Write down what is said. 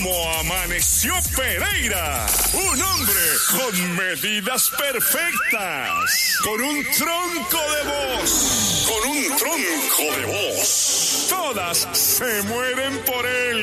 ¿Cómo amaneció Pereira? Un hombre con medidas perfectas, con un tronco de voz, Todas se mueren por él.